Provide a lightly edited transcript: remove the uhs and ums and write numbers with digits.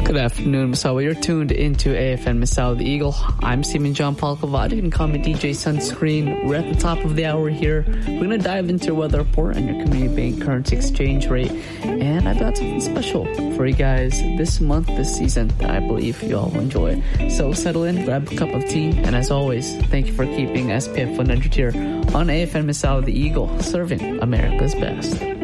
Good afternoon, Misawa. You're tuned into AFN Misawa the Eagle. I'm Stephen John Paul Cavada. You can call me DJ Sunscreen. We're at the top of the hour here. We're going to dive into your weather report and your community bank currency exchange rate. And I've got something special for you guys this month, this season, that I believe you all will enjoy. So settle in, grab a cup of tea, and as always, thank you for keeping SPF 100 here on AFN Misawa the Eagle, serving America's best.